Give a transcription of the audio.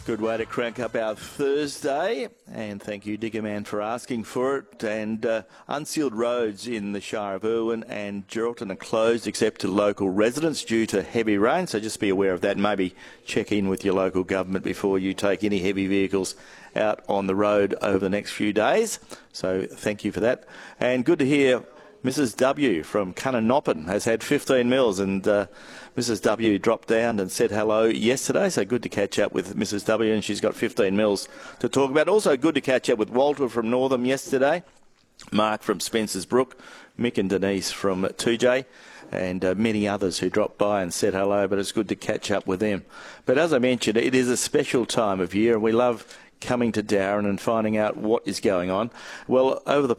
Good way to crank up our Thursday, and thank you, Diggerman, for asking for it. And unsealed roads in the Shire of Irwin and Geraldton are closed except to local residents due to heavy rain, so just be aware of that. Maybe check in with your local government before you take any heavy vehicles out on the road over the next few days. So thank you for that. And good to hear Mrs. W from Cunnanoppin has had 15 mils, and Mrs. W dropped down and said hello yesterday, so good to catch up with Mrs. W, and she's got 15 mils to talk about. Also good to catch up with Walter from Northam yesterday, Mark from Spencer's Brook, Mick and Denise from 2J, and many others who dropped by and said hello, but it's good to catch up with them. But as I mentioned, it is a special time of year, and we love coming to Darren and finding out what is going on. Well, over the